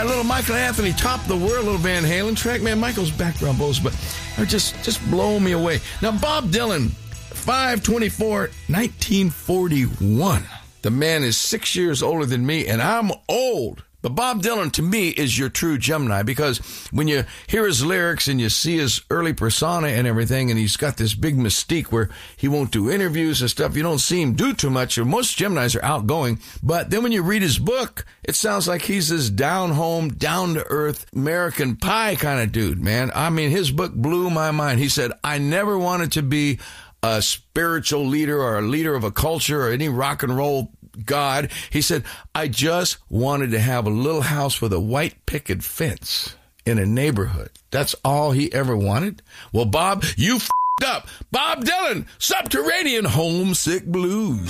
A little Michael Anthony, Top of the World, little Van Halen track. Man, Michael's background vocals, but are just blowing me away. Now, Bob Dylan, 5/24/1941. The man is 6 years older than me, and I'm old. But Bob Dylan, to me, is your true Gemini, because when you hear his lyrics and you see his early persona and everything, and he's got this big mystique where he won't do interviews and stuff, you don't see him do too much. Most Geminis are outgoing. But then when you read his book, it sounds like he's this down-home, down-to-earth American Pie kind of dude, man. I mean, his book blew my mind. He said, I never wanted to be a spiritual leader or a leader of a culture or any rock and roll God. He said, I just wanted to have a little house with a white picket fence in a neighborhood. That's all he ever wanted. Well, Bob, you f***ed up. Bob Dylan, Subterranean Homesick Blues.